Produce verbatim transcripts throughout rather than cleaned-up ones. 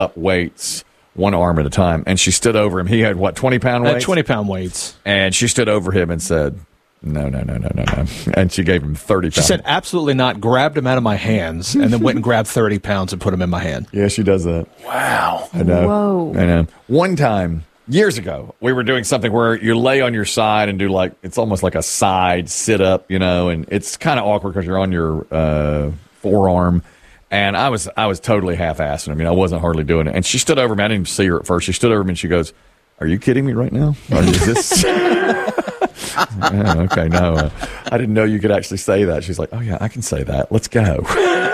up weights one arm at a time, and she stood over him. He had, what, twenty-pound weights? Uh, twenty-pound weights. And she stood over him and said, no, no, no, no, no, no. And she gave him thirty pounds. She said, absolutely not, grabbed him out of my hands, and then went and grabbed thirty pounds and put him in my hand. Yeah, she does that. Wow. I know. Whoa. I know. One time, years ago, we were doing something where you lay on your side and do like, it's almost like a side sit up, you know, and it's kind of awkward because you're on your uh, forearm. And I was I was totally half-assing. I mean, I wasn't hardly doing it. And she stood over me. I didn't even see her at first. She stood over me and she goes, "Are you kidding me right now? Or is this?" Yeah, okay, no. Uh, I didn't know you could actually say that. She's like, "Oh, yeah, I can say that. Let's go."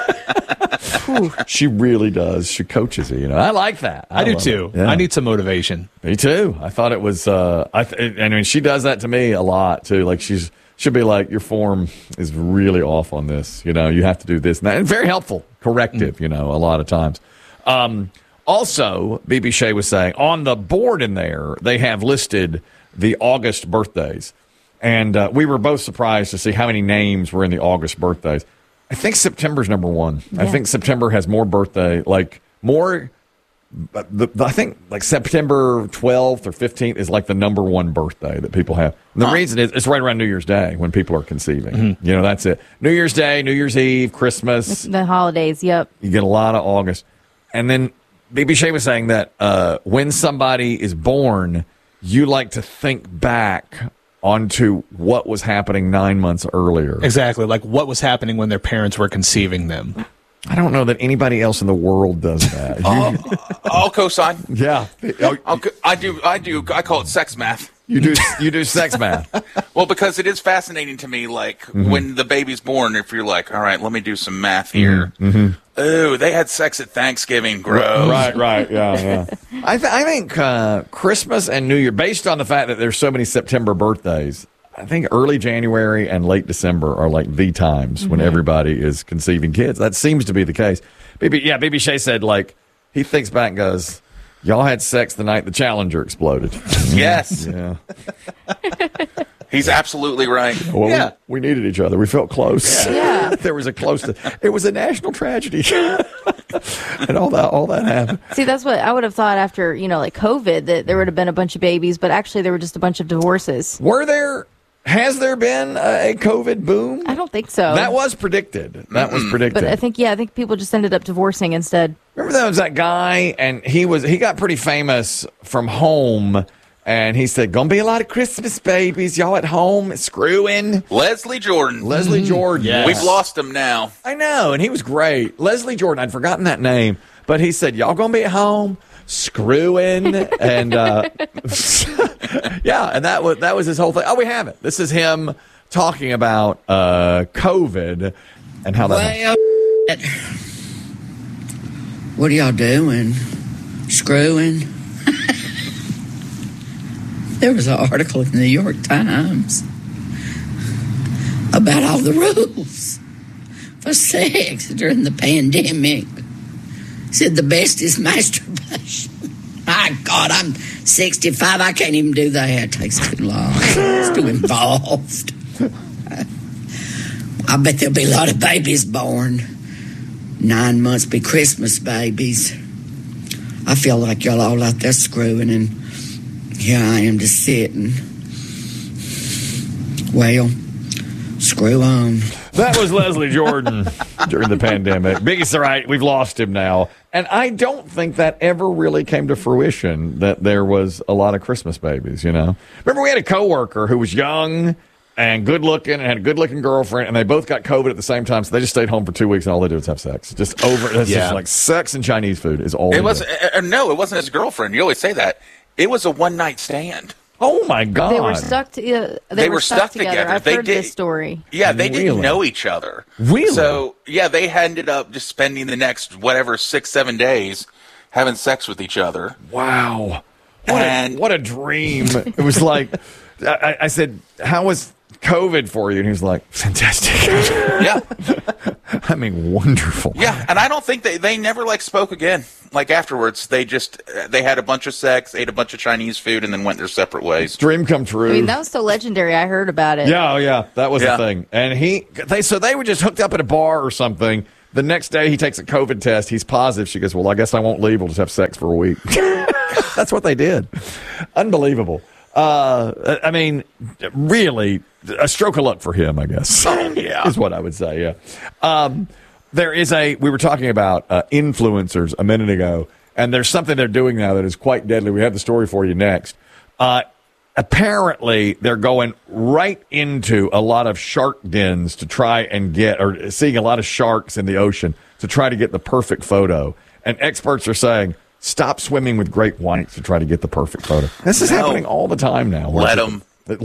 She really does. She coaches it, you know. I like that. I, I do, love too. it. Yeah. I need some motivation. Me, too. I thought it was, uh, I, th- I mean, she does that to me a lot, too. Like, she's, she'll be like, your form is really off on this. You know, you have to do this and that. And very helpful, corrective, mm. you know, a lot of times. Um, also, B B Shea was saying, on the board in there, they have listed the August birthdays. And uh, we were both surprised to see how many names were in the August birthdays. I think September's number one. Yeah. I think September has more birthday, like more. The, the, I think like September twelfth or fifteenth is like the number one birthday that people have. And the huh. reason is it's right around New Year's Day when people are conceiving. Mm-hmm. You know, that's it. New Year's Day, New Year's Eve, Christmas. The holidays, yep. You get a lot of August. And then B B Shea was saying that uh, when somebody is born, you like to think back onto what was happening nine months earlier. Exactly, like what was happening when their parents were conceiving them. I don't know that anybody else in the world does that. uh, I'll co-sign. Yeah, I'll, I do. I do. I call it sex math. You do. You do sex math. Well, because it is fascinating to me. Like mm-hmm. when the baby's born, if you're like, all right, let me do some math here. Mm-hmm. Oh, they had sex at Thanksgiving. Gross. Right. Right. Yeah. Yeah. I, th- I think uh, Christmas and New Year, based on the fact that there's so many September birthdays, I think early January and late December are like the times mm-hmm. when everybody is conceiving kids. That seems to be the case. B B, yeah, B B Shea said, like, he thinks back and goes, y'all had sex the night the Challenger exploded. Yes. Yeah. He's absolutely right. Well, yeah. we, we needed each other. We felt close. Yeah. yeah. There was a close to, it was a national tragedy. And all that all that happened. See, that's what I would have thought after, you know, like COVID, that there would have been a bunch of babies, but actually there were just a bunch of divorces. Were there, has there been a COVID boom? I don't think so. That was predicted. That mm-hmm. was predicted. But I think, yeah, I think people just ended up divorcing instead. Remember there was that guy, and he was he got pretty famous from home. And he said, gonna be a lot of Christmas babies. Y'all at home screwing. Leslie Jordan. Leslie mm-hmm. Jordan. Yes. We've lost him now. I know, and he was great. Leslie Jordan, I'd forgotten that name. But he said, y'all gonna be at home screwing. and, uh, yeah, and that was, that was his whole thing. Oh, we have it. This is him talking about uh, COVID and how that Well, what are y'all doing? Screwing? There was an article in the New York Times about all the rules for sex during the pandemic. Said the best is masturbation. My God, I'm sixty-five. I can't even do that. It takes too long. It's too involved. I bet there'll be a lot of babies born. Nine months be Christmas babies. I feel like y'all all out there screwing, and here I am just sitting. Well, screw on. That was Leslie Jordan during the pandemic. Biggie's all right. We've lost him now. And I don't think that ever really came to fruition, that there was a lot of Christmas babies, you know. Remember, we had a coworker who was young and good-looking and had a good-looking girlfriend, and they both got COVID at the same time, so they just stayed home for two weeks, and all they did was have sex. Just over. It's yeah. just like sex and Chinese food is all it they was. did. Uh, no, it wasn't his girlfriend. You always say that. It was a one-night stand. Oh, my God. They were stuck, to, uh, they they were were stuck, stuck together. together. I've They heard did- this story. Yeah, they Really? didn't know each other. Really? So, yeah, they ended up just spending the next, whatever, six, seven days having sex with each other. Wow. What, And- a, what a dream. It was like, I, I said, how was COVID for you? And he was like, fantastic. Yeah. I mean, wonderful. Yeah, and I don't think they, they never, like, spoke again. Like, afterwards, they just, they had a bunch of sex, ate a bunch of Chinese food, and then went their separate ways. Dream come true. I mean, that was so legendary. I heard about it. Yeah, oh, yeah, that was Yeah. the thing. And he, they, so they were just hooked up at a bar or something. The next day, he takes a COVID test. He's positive. She goes, well, I guess I won't leave. We'll just have sex for a week. That's what they did. Unbelievable. Uh, I mean, really, a stroke of luck for him, I guess. Oh, yeah. Is what I would say, yeah. Um, there is a, we were talking about uh, influencers a minute ago, and there's something they're doing now that is quite deadly. We have the story for you next. Uh, apparently, they're going right into a lot of shark dens to try and get, or seeing a lot of sharks in the ocean to try to get the perfect photo. And experts are saying, stop swimming with great whites to try to get the perfect photo. This is no. happening all the time now. Let them.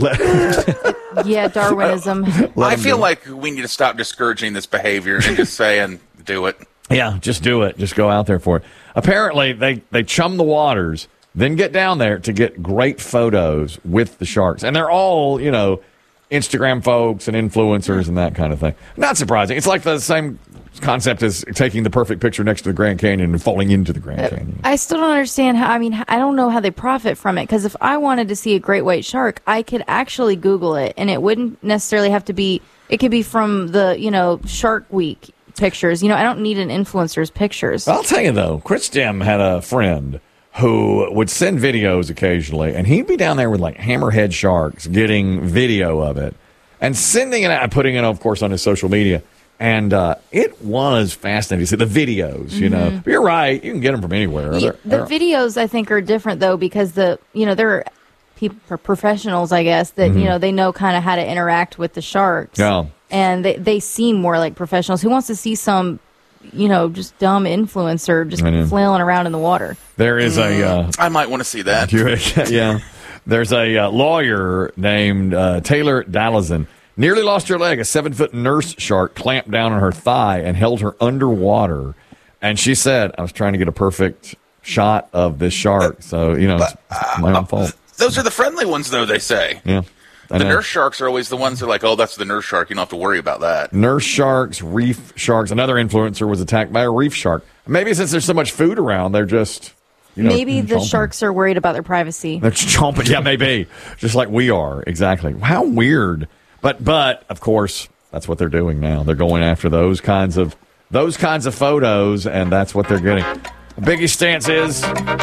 Yeah, Darwinism. I feel like we need to stop discouraging this behavior and just saying, do it. Yeah, just do it. Just go out there for it. Apparently, they, they chum the waters, then get down there to get great photos with the sharks. And they're all, you know, Instagram folks and influencers and that kind of thing. Not surprising. It's like the same concept as taking the perfect picture next to the Grand Canyon and falling into the Grand Canyon. I still don't understand how, I mean, I don't know how they profit from it, because if I wanted to see a great white shark, I could actually Google it, and it wouldn't necessarily have to be, it could be from the, you know, Shark Week pictures. You know, I don't need an influencer's pictures. I'll tell you, though, Chris Dim had a friend who would send videos occasionally, and he'd be down there with, like, hammerhead sharks, getting video of it, and sending it out and putting it, of course, on his social media. And uh, it was fascinating to see the videos, you mm-hmm. know. But you're right. You can get them from anywhere. Yeah, the they're, videos, I think, are different, though, because, the you know, there are people, professionals, I guess, that, mm-hmm. you know, they know kind of how to interact with the sharks. Yeah. And they, they seem more like professionals. Who wants to see some, you know, just dumb influencer just flailing around in the water? There is mm, a... Uh, I might want to see that. Yeah. There's a uh, lawyer named uh, Taylor Dallazan. Nearly lost her leg. A seven-foot nurse shark clamped down on her thigh and held her underwater. And she said, I was trying to get a perfect shot of this shark. So, you know, but, it's my own fault. Those are the friendly ones, though, they say. Yeah. The nurse sharks are always the ones that are like, oh, that's the nurse shark. You don't have to worry about that. Nurse sharks, reef sharks. Another influencer was attacked by a reef shark. Maybe since there's so much food around, they're just... You know, maybe the chomping. Sharks are worried about their privacy. They're chomping. Yeah, maybe. Just like we are. Exactly. How weird. But, but of course, that's what they're doing now. They're going after those kinds of those kinds of photos, and that's what they're getting. The biggest stance is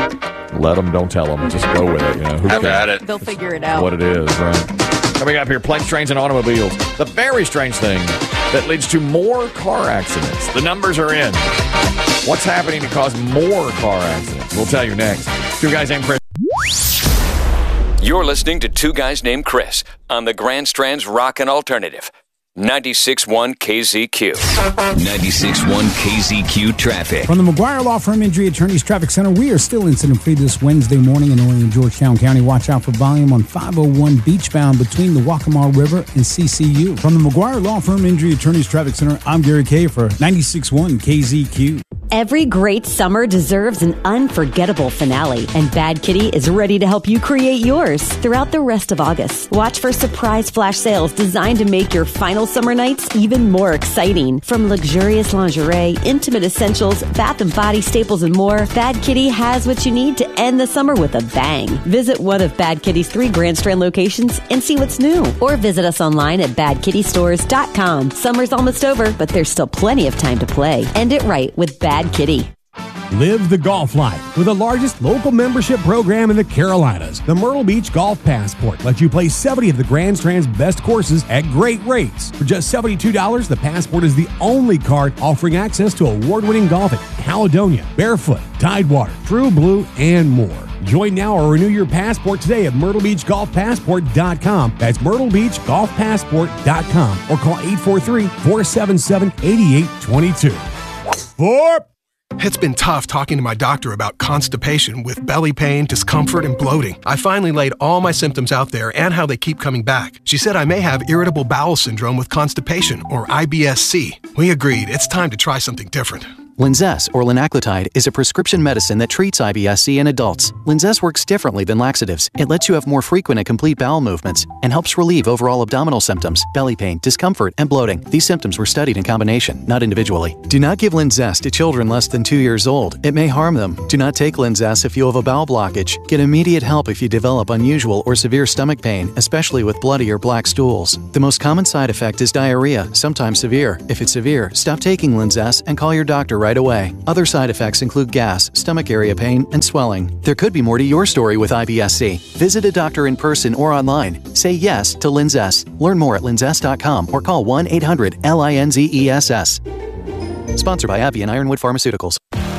let them, don't tell them. Just go with it. You know, who Have cares? at it. They'll figure it out. What it is, right? Coming up here, planes, trains, and automobiles. The very strange thing that leads to more car accidents. The numbers are in. What's happening to cause more car accidents? We'll tell you next. Two guys named Chris. You're listening to Two Guys Named Chris on the Grand Strand's Rockin' Alternative. ninety-six point one K Z Q. ninety-six point one K Z Q traffic. From the McGuire Law Firm Injury Attorneys Traffic Center, we are still incident-free this Wednesday morning in Orion and Georgetown County. Watch out for volume on five oh one beachbound between the Waccamaw River and C C U. From the McGuire Law Firm Injury Attorneys Traffic Center, I'm Gary Kay for ninety-six point one K Z Q. Every great summer deserves an unforgettable finale, and Bad Kitty is ready to help you create yours throughout the rest of August. Watch for surprise flash sales designed to make your final summer nights even more exciting. From luxurious lingerie, intimate essentials, bath and body staples, and more, Bad Kitty has what you need to end the summer with a bang. Visit one of Bad Kitty's three Grand Strand locations and see what's new. Or visit us online at bad kitty stores dot com. Summer's almost over, but there's still plenty of time to play. End it right with Bad Kitty. Live the golf life with the largest local membership program in the Carolinas. The Myrtle Beach Golf Passport lets you play seventy of the Grand Strand's best courses at great rates. For just seventy-two dollars, the Passport is the only card offering access to award-winning golf at Caledonia, Barefoot, Tidewater, True Blue, and more. Join now or renew your passport today at myrtle beach golf passport dot com. That's myrtle beach golf passport dot com or call eight four three, four seven seven, eight eight two two. Four. It's been tough talking to my doctor about constipation with belly pain, discomfort, and bloating. I finally laid all my symptoms out there and how they keep coming back. She said I may have irritable bowel syndrome with constipation, or I B S C. We agreed it's time to try something different. Linzess, or linaclotide, is a prescription medicine that treats I B S C in adults. Linzess works differently than laxatives. It lets you have more frequent and complete bowel movements and helps relieve overall abdominal symptoms, belly pain, discomfort, and bloating. These symptoms were studied in combination, not individually. Do not give Linzess to children less than two years old. It may harm them. Do not take Linzess if you have a bowel blockage. Get immediate help if you develop unusual or severe stomach pain, especially with bloody or black stools. The most common side effect is diarrhea, sometimes severe. If it's severe, stop taking Linzess and call your doctor right away. Other side effects include gas, stomach area pain, and swelling. There could be more to your story with I B S C. Visit a doctor in person or online. Say yes to Linzess. Learn more at linzess dot com or call one eight hundred L I N Z E S S. Sponsored by AbbVie and Ironwood Pharmaceuticals.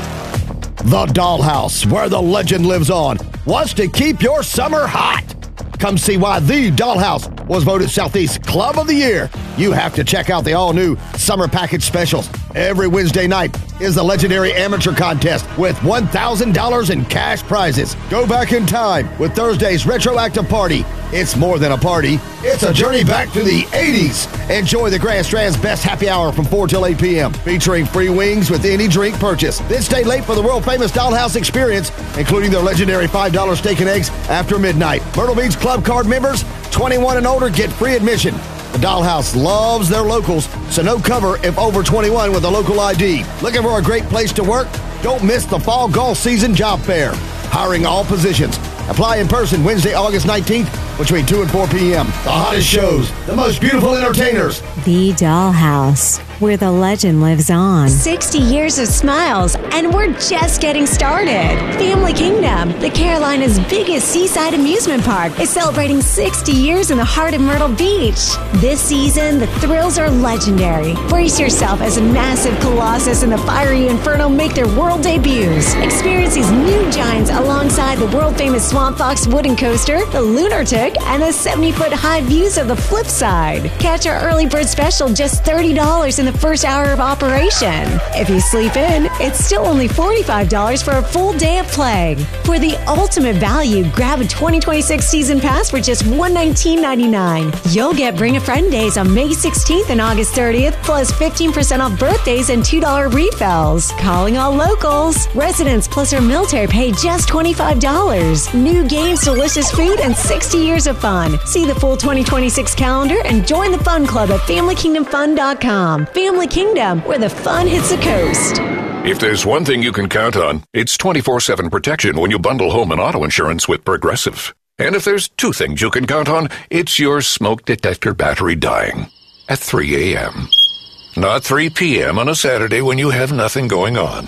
The Dollhouse, where the legend lives on, wants to keep your summer hot. Come see why The Dollhouse was voted Southeast Club of the Year. You have to check out the all-new Summer Package Specials. Every Wednesday night is the legendary amateur contest with one thousand dollars in cash prizes. Go back in time with Thursday's Retroactive Party. It's more than a party. It's a journey back to the eighties. Enjoy the Grand Strand's best happy hour from four till eight p.m. featuring free wings with any drink purchase. Then stay late for the world-famous Dollhouse experience, including their legendary five dollar steak and eggs after midnight. Myrtle Beach Club Card members, twenty-one and older, get free admission. The Dollhouse loves their locals, so no cover if over twenty-one with a local I D. Looking for a great place to work? Don't miss the Fall Golf Season Job Fair. Hiring all positions. Apply in person Wednesday, August nineteenth between two and four p.m. The hottest shows, the most beautiful entertainers. The Dollhouse, where the legend lives on. sixty years of smiles, and we're just getting started. Family Kingdom, the Carolina's biggest seaside amusement park, is celebrating sixty years in the heart of Myrtle Beach. This season, the thrills are legendary. Brace yourself as a massive colossus and the fiery inferno make their world debuts. Experience these new giants alongside the world-famous Swamp Fox wooden coaster, the Lunar Tick, and the seventy-foot high views of the flip side. Catch our early bird special just thirty dollars in the first hour of operation. If you sleep in, it's still only forty-five dollars for a full day of play. For the ultimate value, grab a twenty twenty-six season pass for just one hundred nineteen dollars and ninety-nine cents. You'll get Bring a Friend days on May sixteenth and August thirtieth, plus fifteen percent off birthdays and two dollars refills. Calling all locals. Residents plus our military pay just twenty-five dollars. New games, delicious food, and sixty years of fun. See the full twenty twenty-six calendar and join the fun club at family kingdom fun dot com. Family Kingdom, where the fun hits the coast. If there's one thing you can count on, it's twenty-four seven protection when you bundle home and auto insurance with Progressive. And if there's two things you can count on, it's your smoke detector battery dying at three a.m. Not three p.m. on a Saturday when you have nothing going on,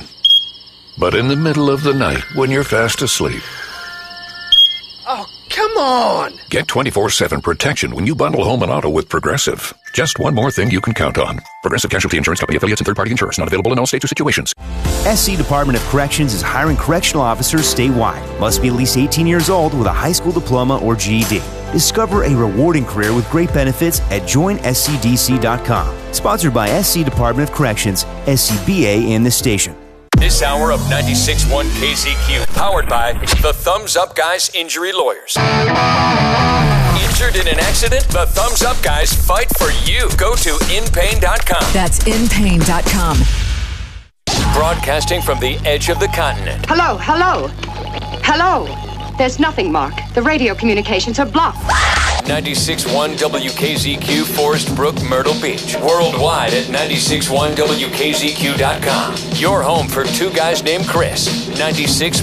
but in the middle of the night when you're fast asleep. Oh, come on! Get twenty-four seven protection when you bundle home and auto with Progressive. Just one more thing you can count on. Progressive Casualty Insurance Company, affiliates, and third-party insurers. Not available in all states or situations. S C Department of Corrections is hiring correctional officers statewide. Must be at least eighteen years old with a high school diploma or G E D. Discover a rewarding career with great benefits at join s c d c dot com. Sponsored by S C Department of Corrections, S C B A, and the station. This hour of ninety-six point one K Z Q, powered by the Thumbs Up Guys Injury Lawyers. Injured in an accident? The Thumbs Up Guys fight for you. Go to in pain dot com. That's in pain dot com. Broadcasting from the edge of the continent. Hello, hello, hello. There's nothing, Mark. The radio communications are blocked. ninety-six point one W K Z Q, Forest Brook, Myrtle Beach. Worldwide at ninety-six point one W K Z Q dot com. Your home for two guys named Chris. ninety-six